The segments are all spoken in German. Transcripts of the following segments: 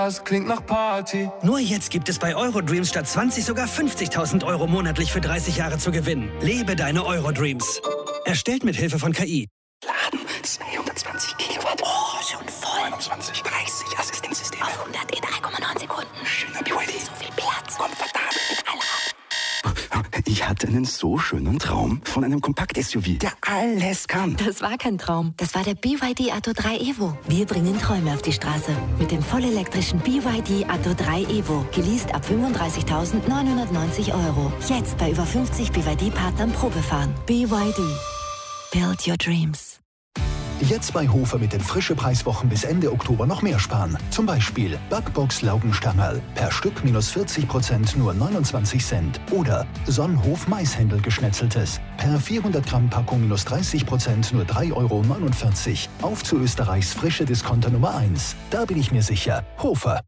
Das klingt nach Party. Nur jetzt gibt es bei Eurodreams statt 20 sogar 50.000 Euro monatlich für 30 Jahre zu gewinnen. Lebe deine Eurodreams. Erstellt mit Hilfe von KI. Laden 220 Kilowatt. Oh, schon voll. 29, 30 Assistenzsysteme. Auf 100 in 3,9 Sekunden. Schöner BYD. So viel Platz. Komfortabel mit Allrad. Ich hatte einen so schönen Traum von einem Kompakt-SUV, der alles kann. Das war kein Traum. Das war der BYD Atto 3 Evo. Wir bringen Träume auf die Straße. Mit dem vollelektrischen BYD Atto 3 Evo. Geleast ab 35.990 Euro. Jetzt bei über 50 BYD-Partnern Probefahren. BYD. Build your dreams. Jetzt bei Hofer mit den Frische-Preiswochen bis Ende Oktober noch mehr sparen. Zum Beispiel Backbox Laugenstangerl. Per Stück minus 40% nur 29 Cent. Oder Sonnenhof Maishändel geschnetzeltes. Per 400 Gramm Packung minus 30% nur 3,49 Euro. Auf zu Österreichs frische Discounter Nummer 1. Da bin ich mir sicher. Hofer.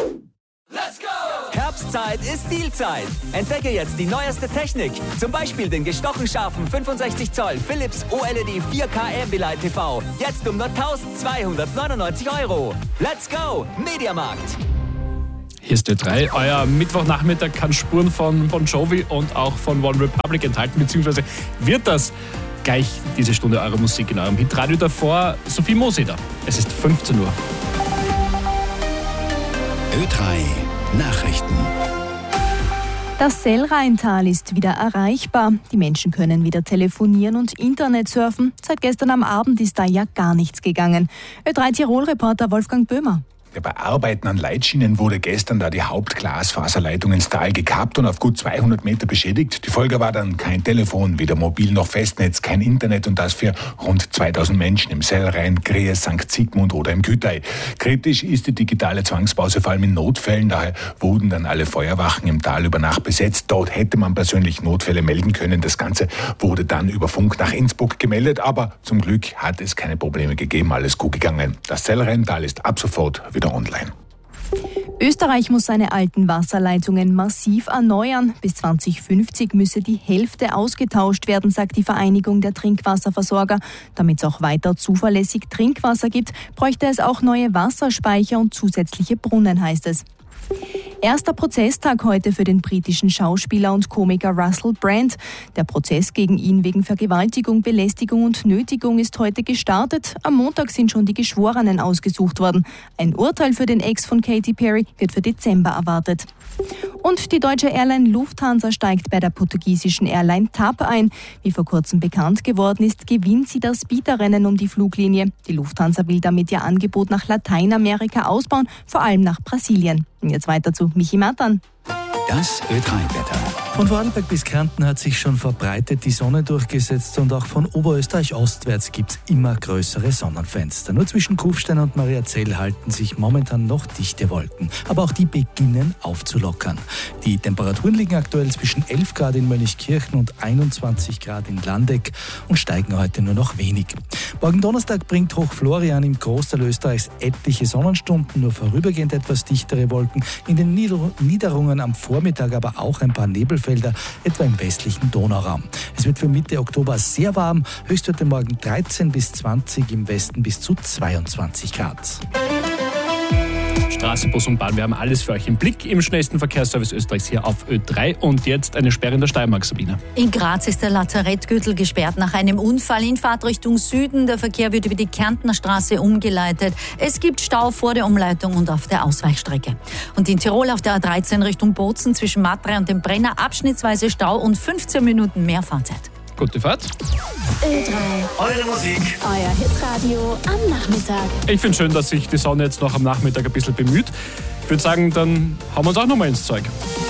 Herbstzeit ist Dealzeit. Entdecke jetzt die neueste Technik. Zum Beispiel den gestochen scharfen 65 Zoll Philips OLED 4K Ambilight TV. Jetzt um nur 1.299 Euro. Let's go! Mediamarkt. Hier ist Ö3. Euer Mittwochnachmittag kann Spuren von Bon Jovi und auch von One Republic enthalten, beziehungsweise wird das gleich diese Stunde eure Musik in eurem Hitradio. Davor Sophie Moseder. Es ist 15 Uhr. Ö3 Nachrichten. Das Sellrheintal ist wieder erreichbar. Die Menschen können wieder telefonieren und Internet surfen. Seit gestern am Abend ist da ja gar nichts gegangen. Ö3 Tirol-Reporter Wolfgang Böhmer. Ja, bei Arbeiten an Leitschienen wurde gestern da die Hauptglasfaserleitung ins Tal gekappt und auf gut 200 Meter beschädigt. Die Folge war dann kein Telefon, weder mobil noch Festnetz, kein Internet und das für rund 2000 Menschen im Sellrhein, Gries, St. Sigmund oder im Kütei. Kritisch ist die digitale Zwangspause vor allem in Notfällen. Daher wurden dann alle Feuerwachen im Tal über Nacht besetzt. Dort hätte man persönlich Notfälle melden können. Das Ganze wurde dann über Funk nach Innsbruck gemeldet, aber zum Glück hat es keine Probleme gegeben. Alles gut gegangen. Das Sellrheintal ist ab sofort wieder online. Österreich muss seine alten Wasserleitungen massiv erneuern. Bis 2050 müsse die Hälfte ausgetauscht werden, sagt die Vereinigung der Trinkwasserversorger. Damit es auch weiter zuverlässig Trinkwasser gibt, bräuchte es auch neue Wasserspeicher und zusätzliche Brunnen, heißt es. Erster Prozesstag heute für den britischen Schauspieler und Komiker Russell Brand. Der Prozess gegen ihn wegen Vergewaltigung, Belästigung und Nötigung ist heute gestartet. Am Montag sind schon die Geschworenen ausgesucht worden. Ein Urteil für den Ex von Katy Perry wird für Dezember erwartet. Und die deutsche Airline Lufthansa steigt bei der portugiesischen Airline TAP ein. Wie vor kurzem bekannt geworden ist, gewinnt sie das Bieterrennen um die Fluglinie. Die Lufthansa will damit ihr Angebot nach Lateinamerika ausbauen, vor allem nach Brasilien. Und jetzt weiter zu Michi Matan. Das Ö3-Wetter. Von Vorarlberg bis Kärnten hat sich schon verbreitet die Sonne durchgesetzt und auch von Oberösterreich ostwärts gibt es immer größere Sonnenfenster. Nur zwischen Kufstein und Mariazell halten sich momentan noch dichte Wolken. Aber auch die beginnen aufzulockern. Die Temperaturen liegen aktuell zwischen 11 Grad in Mönchkirchen und 21 Grad in Landeck und steigen heute nur noch wenig. Morgen Donnerstag bringt Hoch Florian im Großteil Österreichs etliche Sonnenstunden, nur vorübergehend etwas dichtere Wolken. In den Niederungen am Vormittag aber auch ein paar Nebelfelder, etwa im westlichen Donauraum. Es wird für Mitte Oktober sehr warm, Höchstwerte morgen 13 bis 20, im Westen bis zu 22 Grad. Straße, Bus und Bahn, wir haben alles für euch im Blick im schnellsten Verkehrsservice Österreichs hier auf Ö3. Und jetzt eine Sperre in der Steiermark, Sabine. In Graz ist der Lazarettgürtel gesperrt nach einem Unfall in Fahrtrichtung Süden. Der Verkehr wird über die Kärntner Straße umgeleitet. Es gibt Stau vor der Umleitung und auf der Ausweichstrecke. Und in Tirol auf der A13 Richtung Bozen zwischen Matre und dem Brenner abschnittsweise Stau und 15 Minuten mehr Fahrzeit. Gute Fahrt. Ö3. Eure Musik. Euer Hitradio am Nachmittag. Ich finde schön, dass sich die Sonne jetzt noch am Nachmittag ein bisschen bemüht. Ich würde sagen, dann hauen wir uns auch noch mal ins Zeug.